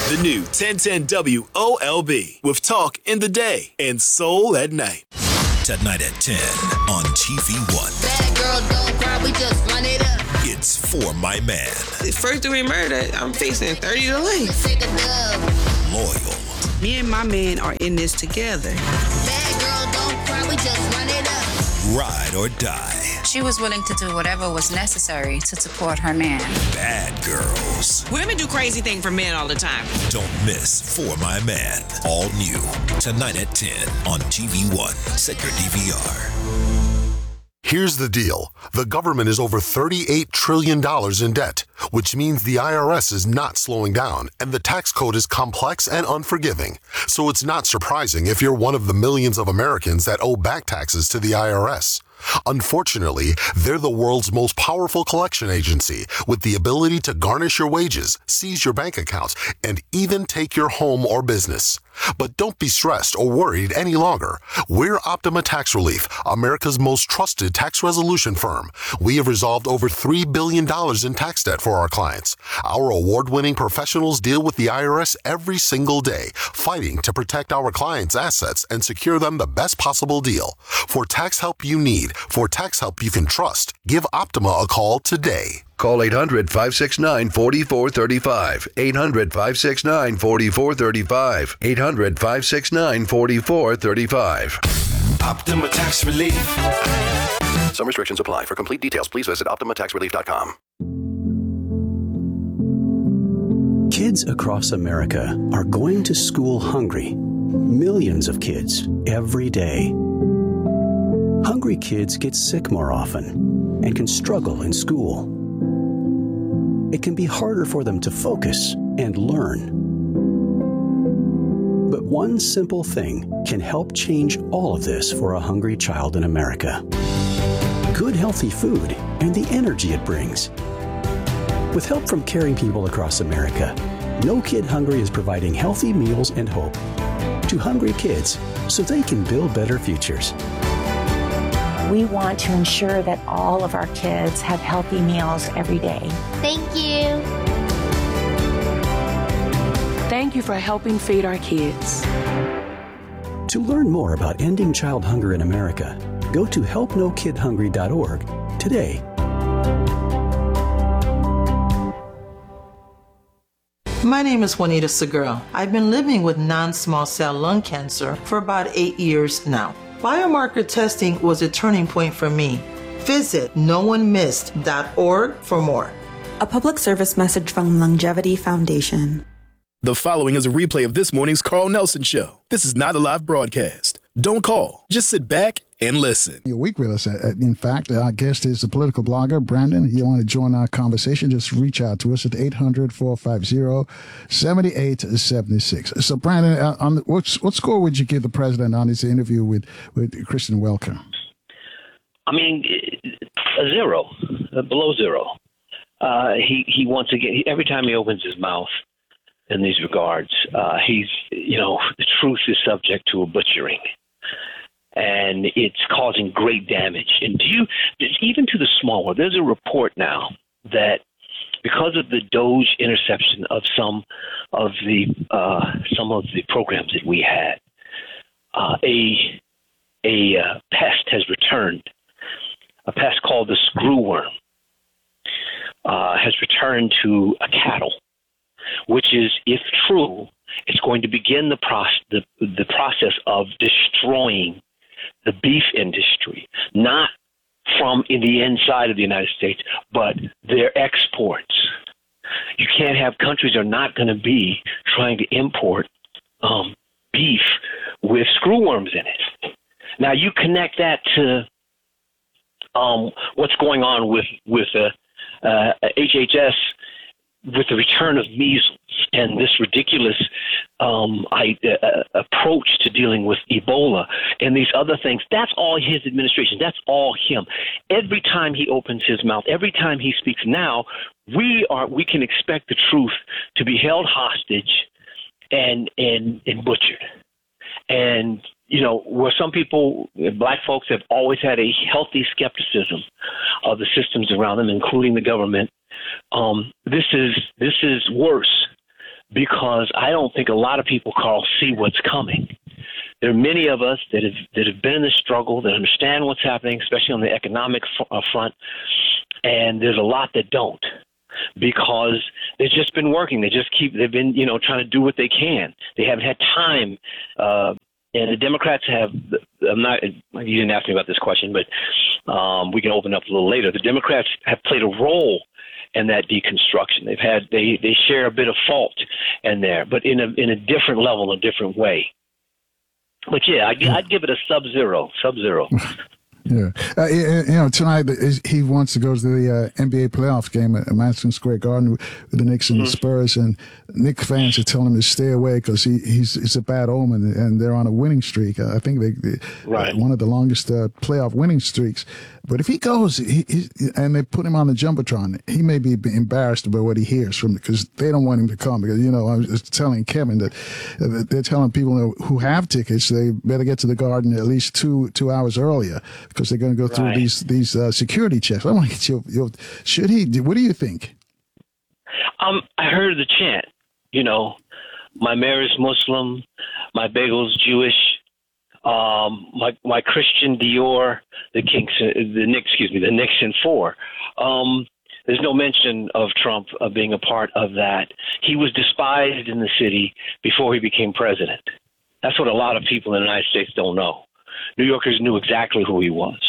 The new 1010 WOLB with talk in the day and soul at night. Tonight at 10 on TV1. Bad girl don't cry, we just run it up. It's For My Man. First-degree murder, I'm facing 30 to life. Loyal. Me and my man are in this together. Bad girl don't cry, we just run it up. Ride or die. She was willing to do whatever was necessary to support her man. Bad girls. Women do crazy things for men all the time. Don't miss For My Man. All new. Tonight at 10 on TV1. Set your DVR. Here's the deal. The government is over $38 trillion in debt, which means the IRS is not slowing down, and the tax code is complex and unforgiving. So it's not surprising if you're one of the millions of Americans that owe back taxes to the IRS. Unfortunately, they're the world's most powerful collection agency with the ability to garnish your wages, seize your bank accounts, and even take your home or business. But don't be stressed or worried any longer. We're Optima Tax Relief, America's most trusted tax resolution firm. We have resolved over $3 billion in tax debt for our clients. Our award-winning professionals deal with the IRS every single day, fighting to protect our clients' assets and secure them the best possible deal. For tax help you need, for tax help you can trust, give Optima a call today. Call 800-569-4435. 800-569-4435. 800-569-4435. Optima Tax Relief. Some restrictions apply. For complete details, please visit OptimaTaxRelief.com. Kids across America are going to school hungry. Millions of kids every day. Hungry kids get sick more often and can struggle in school. It can be harder for them to focus and learn. But one simple thing can help change all of this for a hungry child in America. Good, healthy food and the energy it brings. With help from caring people across America, No Kid Hungry is providing healthy meals and hope to hungry kids so they can build better futures. We want to ensure that all of our kids have healthy meals every day. Thank you. Thank you for helping feed our kids. To learn more about ending child hunger in America, go to helpnokidhungry.org today. My name is Juanita Segura. I've been living with non-small cell lung cancer for about 8 years now. Biomarker testing was a turning point for me. Visit NoOneMissed.org for more. A public service message from Longevity Foundation. The following is a replay of this morning's Carl Nelson Show. This is not a live broadcast. Don't call. Just sit back and listen. Your week with us. In fact, our guest is the political blogger, Brandon. You want to join our conversation, just reach out to us at 800-450-7876. So, Brandon, what score would you give the president on his interview with Kristen Welker? I mean, a zero, below zero. He once again, every time he opens his mouth in these regards, the truth is subject to a butchering. And it's causing great damage. And even to the small world, there's a report now that because of the Doge interception of some of the programs that we had, a pest has returned. A pest called the screwworm has returned to a cattle, which is, if true, it's going to begin the process of destroying the beef industry, not from in the inside of the United States, but their exports. You can't have countries are not going to be trying to import beef with screwworms in it. Now you connect that to what's going on with HHS with the return of measles and this ridiculous approach to dealing with Ebola and these other things. That's all his administration. That's all him. Every time he opens his mouth, every time he speaks now, we can expect the truth to be held hostage and butchered. And, where some people, black folks, have always had a healthy skepticism of the systems around them, including the government, this is worse because I don't think a lot of people, Carl, see what's coming. There are many of us that have been in the struggle, that understand what's happening, especially on the economic front, and there's a lot that don't, because they've just been working. They've been, trying to do what they can. They haven't had time. And the Democrats have, you didn't ask me about this question, but we can open up a little later. The Democrats have played a role in that deconstruction. They share a bit of fault in there, but in a different level, a different way. But yeah, I'd give it a sub-zero. Yeah. Tonight he wants to go to the NBA playoff game at Madison Square Garden with the Knicks and the Spurs, and Knicks fans are telling him to stay away because it's a bad omen, and they're on a winning streak. I think they one of the longest playoff winning streaks. But if he goes, and they put him on the Jumbotron, he may be embarrassed about what he hears from, because they don't want him to come. Because, I was telling Kevin that they're telling people who have tickets they better get to the Garden at least two hours earlier, because they're going to go through these security checks. I want to get your should he? What do you think? I heard the chant. My mayor is Muslim, my bagel's Jewish. My Christian Dior, the Knicks in 4. There's no mention of Trump being a part of that. He was despised in the city before he became president. That's what a lot of people in the United States don't know. New Yorkers knew exactly who he was.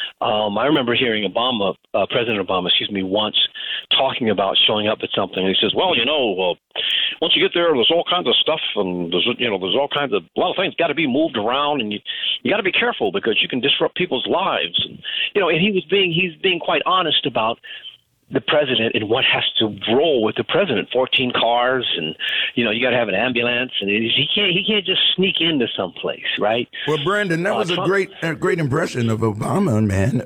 I remember hearing President Obama, once talking about showing up at something. And he says, well, once you get there, there's all kinds of stuff, and there's all kinds of, a lot of things got to be moved around, and you got to be careful because you can disrupt people's lives. And, and he's being quite honest about the president and what has to roll with the president. 14 cars, and you got to have an ambulance, and he can't just sneak into someplace, right? Well, Brandon, that was Trump, a great impression of Obama, man.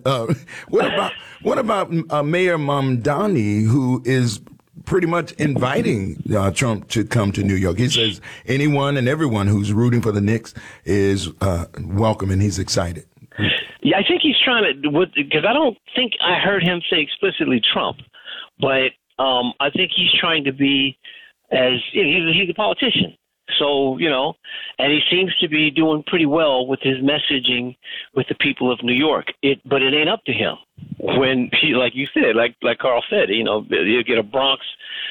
What about Mayor Mamdani, who is pretty much inviting Trump to come to New York? He says anyone and everyone who's rooting for the Knicks is welcome, and he's excited. Yeah, I think he's trying to, because I don't think I heard him say explicitly Trump, but I think he's trying to be he's a politician. So, and he seems to be doing pretty well with his messaging with the people of New York. But it ain't up to him. When he, like you said, like Carl said, you get a Bronx,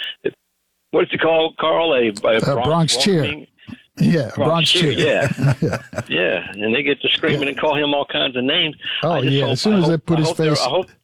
what is it called, Carl? A Bronx cheer. Yeah, Bronx cheer. Yeah. Yeah, and they get to screaming and call him all kinds of names. Oh, yeah, as soon as they put his face...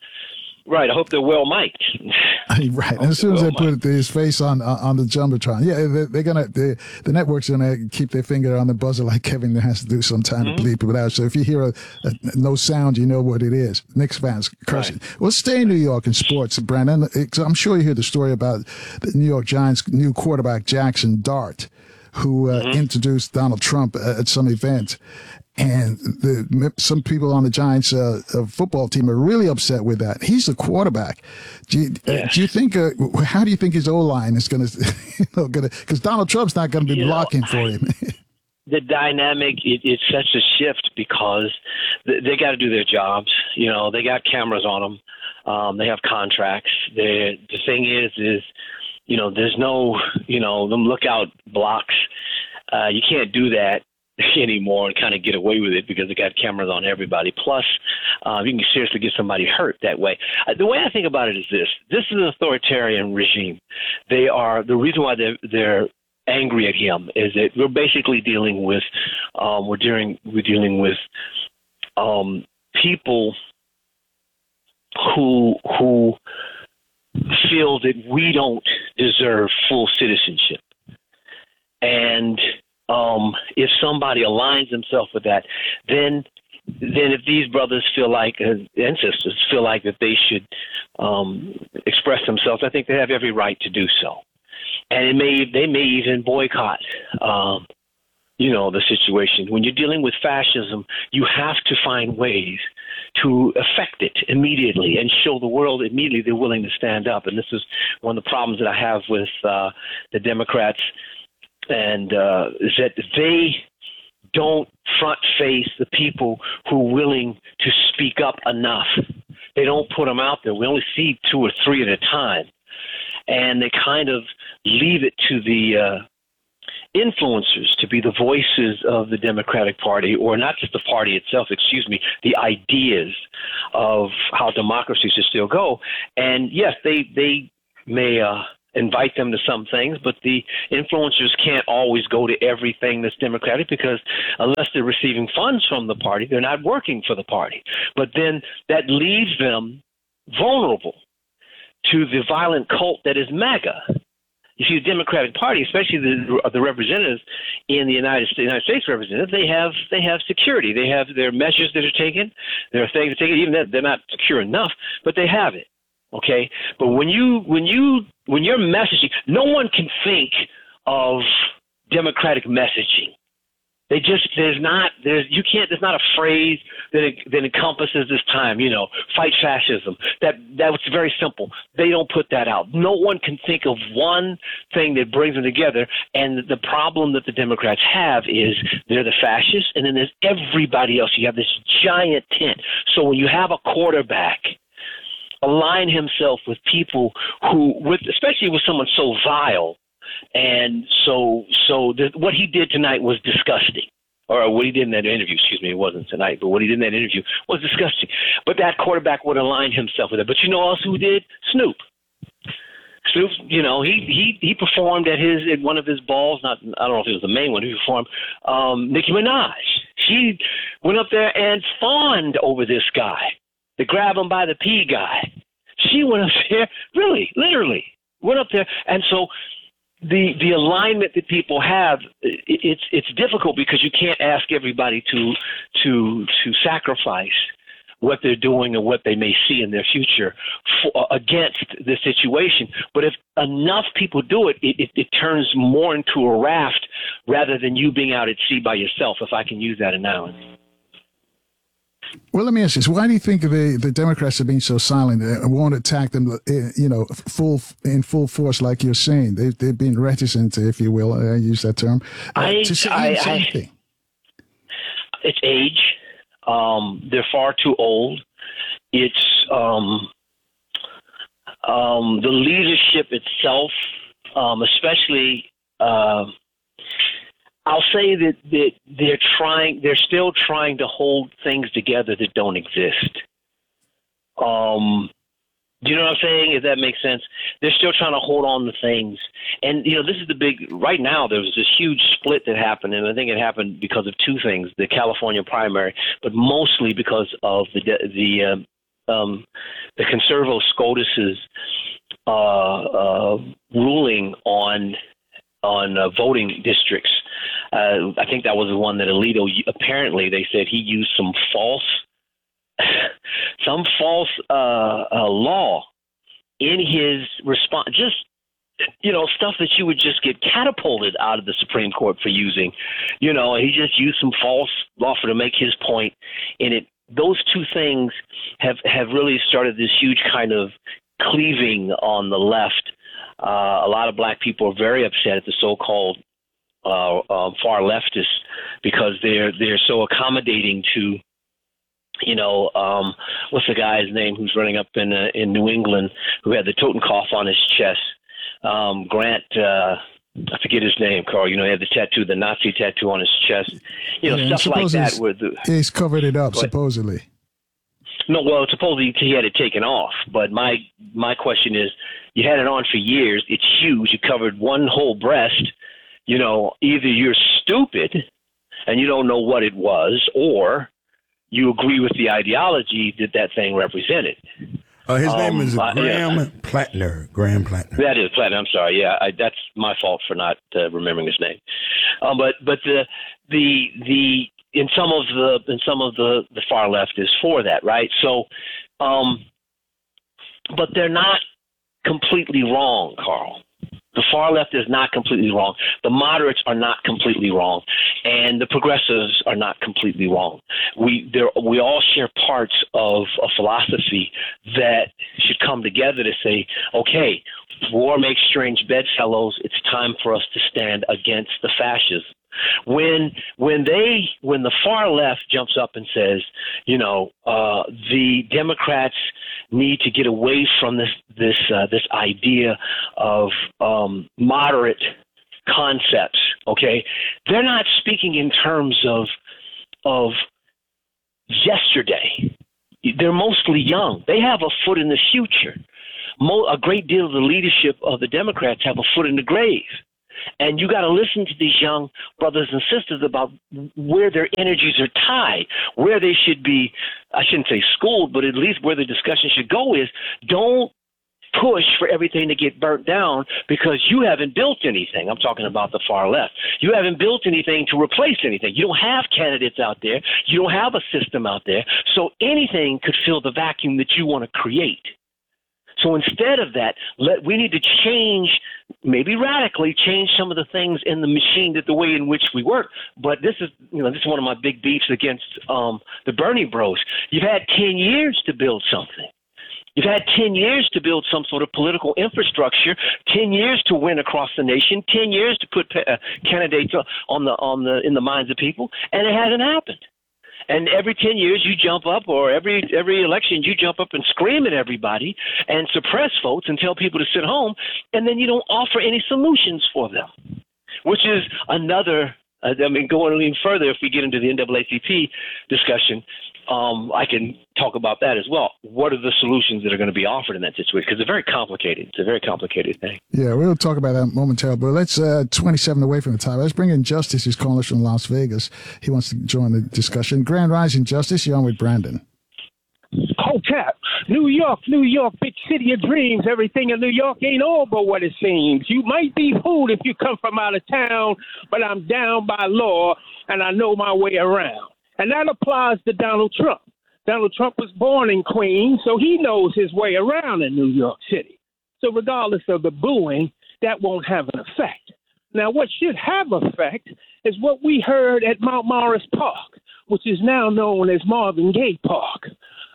I hope they're well mic'd. Right, and as soon as they put his face on the Jumbotron, they're gonna the network's gonna keep their finger on the buzzer like Kevin has to do sometime to bleep it out. So if you hear no sound, you know what it is. Knicks fans cursing. Right. Well, stay in New York in sports, Brandon. I'm sure you hear the story about the New York Giants' new quarterback Jackson Dart, who introduced Donald Trump at some event. And some people on the Giants football team are really upset with that. He's the quarterback. Do you think? How do you think his O-line is going to? Because Donald Trump's not going to be blocking for him. The dynamic, it's such a shift because they got to do their jobs. They got cameras on them. They have contracts. The thing is there's no, them lookout blocks. You can't do that anymore and kind of get away with it because they got cameras on everybody. Plus, you can seriously get somebody hurt that way. The way I think about it is this is an authoritarian regime. The reason why they're angry at him is that we're basically dealing with, people who feel that we don't deserve full citizenship. And if somebody aligns themselves with that, then if these brothers feel like, ancestors feel like that they should express themselves, I think they have every right to do so. And they may even boycott, the situation. When you're dealing with fascism, you have to find ways to affect it immediately and show the world immediately they're willing to stand up. And this is one of the problems that I have with the Democrats. And is that they don't front face the people who are willing to speak up enough. They don't put them out there. We only see 2 or 3 at a time. and they kind of leave it to the influencers to be the voices of the Democratic Party, or not just the party itself, the ideas of how democracy should still go. And yes, they may invite them to some things, but the influencers can't always go to everything that's Democratic, because unless they're receiving funds from the party, they're not working for the party. But then that leaves them vulnerable to the violent cult that is MAGA. You see, the Democratic Party, especially the representatives in the United States representatives, they have security. They have their measures that are taken. There are things taken, even that they're not secure enough, but they have it. Okay, but when you're messaging, no one can think of democratic messaging. There's not a phrase that encompasses this time, fight fascism. That's very simple. They don't put that out. No one can think of one thing that brings them together. And the problem that the Democrats have is they're the fascists, and then there's everybody else. You have this giant tent. So when you have a quarterback align himself with people especially with someone so vile, and so what he did tonight was disgusting. Or what he did in that interview, it wasn't tonight, but what he did in that interview was disgusting. But that quarterback would align himself with it. But you know else who did? Snoop. Snoop, he performed at one of his balls. I don't know if it was the main one. He performed. Nicki Minaj. She went up there and fawned over this guy, the grab him by the pee guy. She went up there, really, literally went up there, and so. The alignment that people have, it's difficult because you can't ask everybody to sacrifice what they're doing or what they may see in their future against the situation. But if enough people do it, it turns more into a raft rather than you being out at sea by yourself, if I can use that analogy. Well, let me ask you this. Why do you think the Democrats are being so silent and won't attack them, in full force like you're saying? They've been reticent, if you will, I use that term, to say anything. It's age. They're far too old. It's the leadership itself, especially I'll say that they're still trying to hold things together that don't exist. Do you know what I'm saying? If that makes sense. They're still trying to hold on to things. And, this is right now there was this huge split that happened, and I think it happened because of two things, the California primary, but mostly because of the conservative SCOTUS's ruling on voting districts. I think that was the one that Alito, apparently they said he used some false law in his response, just, stuff that you would just get catapulted out of the Supreme Court for using, he just used some false law to make his point. And those two things have really started this huge kind of cleaving on the left. A lot of black people are very upset at the so-called far leftists because they're so accommodating to, what's the guy's name who's running up in New England who had the Totenkopf on his chest? Grant, I forget his name, Carl. He had the tattoo, the Nazi tattoo on his chest. Stuff like that. He's covered it up, supposedly. No, well, supposedly he had it taken off. But my question is, you had it on for years. It's huge. You covered one whole breast. Either you're stupid and you don't know what it was, or you agree with the ideology that thing represented. His name is Graham Plattner. Graham Plattner. That is Plattner. I'm sorry. Yeah, that's my fault for not remembering his name. But the in some of the far left is for that, right? So, but they're not completely wrong, Carl. The far left is not completely wrong. The moderates are not completely wrong, and the progressives are not completely wrong. We all share parts of a philosophy that should come together to say, okay, war makes strange bedfellows. It's time for us to stand against the fascism. When the far left jumps up and says, the Democrats need to get away from this idea of moderate concepts, okay? They're not speaking in terms of yesterday. They're mostly young. They have a foot in the future. A great deal of the leadership of the Democrats have a foot in the grave. And you got to listen to these young brothers and sisters about where their energies are tied, where they should be, I shouldn't say schooled, but at least where the discussion should go is don't push for everything to get burnt down because you haven't built anything. I'm talking about the far left. You haven't built anything to replace anything. You don't have candidates out there. You don't have a system out there. So anything could fill the vacuum that you want to create. So instead of that, we need to change, maybe radically change some of the things in the machine, that the way in which we work. But this is one of my big beefs against the Bernie bros. You've had 10 years to build something. You've had 10 years to build some sort of political infrastructure, 10 years to win across the nation, 10 years to put candidates in the minds of people, and it hasn't happened. And every 10 years you jump up, or every election you jump up and scream at everybody and suppress votes and tell people to sit home, and then you don't offer any solutions for them, which is another. Going a little further, if we get into the NAACP discussion, I can talk about that as well. What are the solutions that are going to be offered in that situation? Because it's very complicated. It's a very complicated thing. Yeah, we'll talk about that momentarily. But let's 27 away from the time. Let's bring in Justice, who's calling us from Las Vegas. He wants to join the discussion. Grand Rising, Justice. You're on with Brandon. Hotep, New York, big city of dreams. Everything in New York ain't all but what it seems. You might be fooled if you come from out of town, but I'm down by law and I know my way around. And that applies to Donald Trump. Donald Trump was born in Queens, so he knows his way around in New York City. So regardless of the booing, that won't have an effect. Now, what should have effect is what we heard at Mount Morris Park, which is now known as Marvin Gaye Park.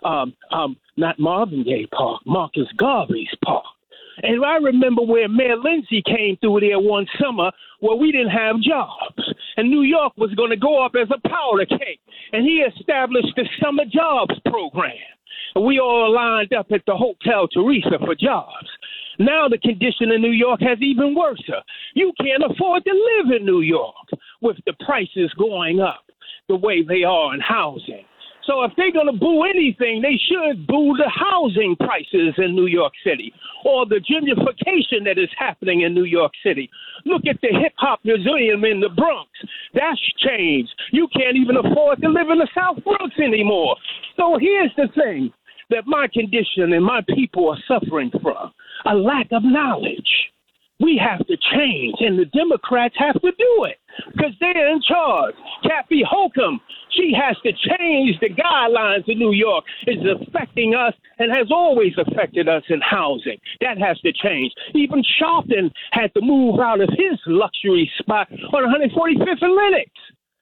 Not Marvin Gaye Park, Marcus Garvey's Park. And I remember where Mayor Lindsay came through there one summer where we didn't have jobs. And New York was going to go up as a powder cake. And he established the Summer Jobs Program. And we all lined up at the Hotel Teresa for jobs. Now the condition in New York has even worse. You can't afford to live in New York with the prices going up the way they are in housing. So if they're going to boo anything, they should boo the housing prices in New York City or the gentrification that is happening in New York City. Look at the hip-hop museum in the Bronx. That's changed. You can't even afford to live in the South Bronx anymore. So here's the thing that my condition and my people are suffering from, a lack of knowledge. We have to change, and the Democrats have to do it because they're in charge. Kathy Hochul, she has to change the guidelines in New York. It's affecting us and has always affected us in housing. That has to change. Even Sharpton had to move out of his luxury spot on 145th and Lenox.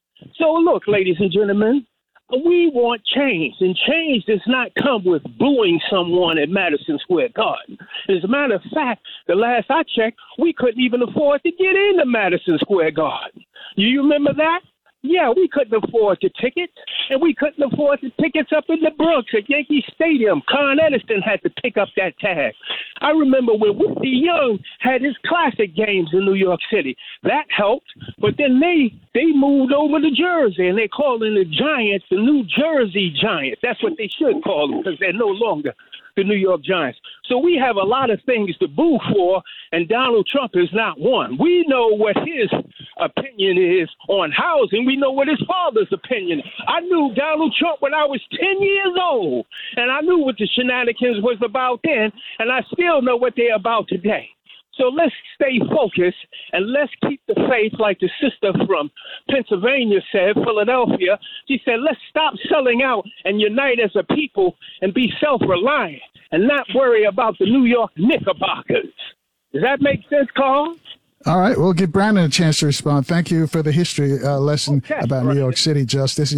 So look, ladies and gentlemen, we want change, and change does not come with booing someone at Madison Square Garden. As a matter of fact, the last I checked, we couldn't even afford to get into Madison Square Garden. You remember that? Yeah, we couldn't afford the tickets, and we couldn't afford the tickets up in the Bronx at Yankee Stadium. Con Edison had to pick up that tag. I remember when Whitney Young had his classic games in New York City. That helped, but then they moved over to Jersey, and they're calling the Giants the New Jersey Giants. That's what they should call them because they're no longer the New York Giants. So we have a lot of things to boo for, and Donald Trump is not one. We know what his opinion is on housing. We know what his father's opinion is. I knew Donald Trump when I was 10 years old, and I knew what the shenanigans was about then, and I still know what they're about today. So let's stay focused, and let's keep the faith, like the sister from Pennsylvania said, Philadelphia. She said, let's stop selling out and unite as a people and be self-reliant and not worry about the New York Knickerbockers. Does that make sense, Carl? All right, we'll give Brandon a chance to respond. Thank you for the history lesson about New York City, Justice.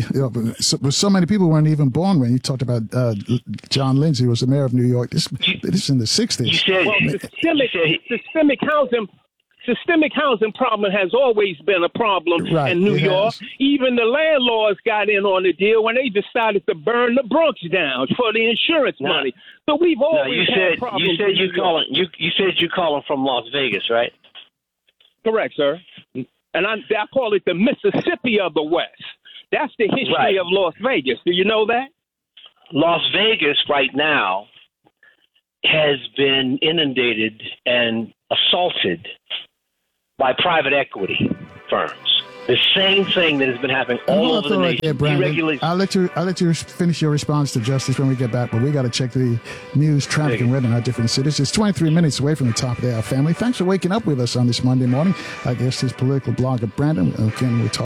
So many people weren't even born when you talked about John Lindsay was the mayor of New York. This is in the 60s. Systemic systemic housing problem has always been a problem in New York. Even the landlords got in on the deal when they decided to burn the Bronx down for the insurance money. So we've always had problems. You said you calling from Las Vegas, right? Correct, sir. And I call it the Mississippi of the West. That's the history of Las Vegas. Do you know that? Las Vegas right now has been inundated and assaulted by private equity firms. The same thing that has been happening all over the nation. I'll let you finish your response to Justice when we get back, but we got to check the news, traffic, and weather in our different cities. It's 23 minutes away from the top of the hour, family. Thanks for waking up with us on this Monday morning. Our guest is political blogger Brandon. Again, we're talking